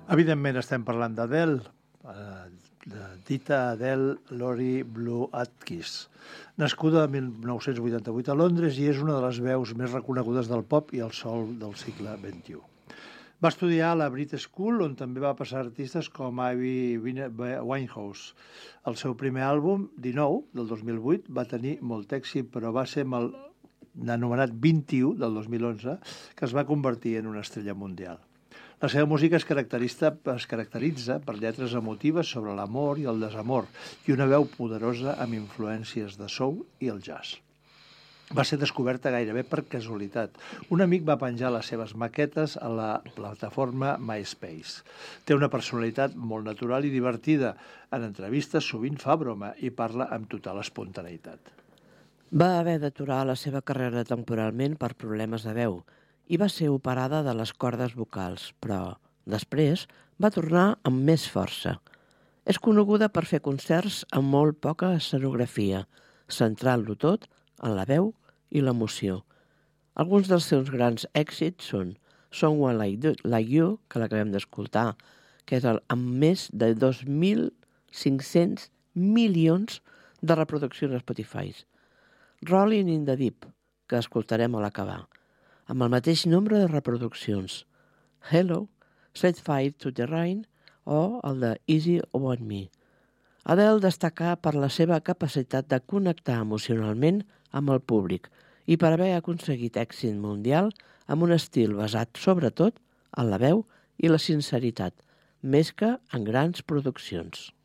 Evidentment estem parlant d'Adele, dita Adele Laurie Blue Atkins, nascuda el 1988 a Londres i és una de les veus més reconegudes del pop i el soul del segle XXI. Va estudiar a la Brit School, on també va passar artistes com Amy Winehouse. El seu primer àlbum, 19, del 2008, va tenir molt èxit, però va ser amb l'anomenat 21, del 2011, que es va convertir en una estrella mundial. La seva música es caracteritza per lletres emotives sobre l'amor i el desamor i una veu poderosa amb influències de soul i el jazz. Va ser descoberta gairebé per casualitat. Un amic va penjar les seves maquetes a la plataforma MySpace. Té una personalitat molt natural i divertida. En entrevistes sovint fa broma i parla amb total espontaneïtat. Va haver d'aturar la seva carrera temporalment per problemes de veu i va ser operada de les cordes vocals, però després va tornar amb més força. És coneguda per fer concerts amb molt poca escenografia, centrant-lo tot en la veu i l'emoció. Alguns dels seus grans èxits són Someone Like You, que l'acabem d'escoltar, que és amb més de 2.500 milions de reproduccions a Spotify. Rolling in the Deep, que escoltarem a l'acabar, amb el mateix nombre de reproduccions. Hello, Set Fire to the Rain o el de Easy On Me. Adele destacà per la seva capacitat de connectar emocionalment amb el públic i per haver aconseguit èxit mundial amb un estil basat sobretot en la veu i la sinceritat, més que en grans produccions.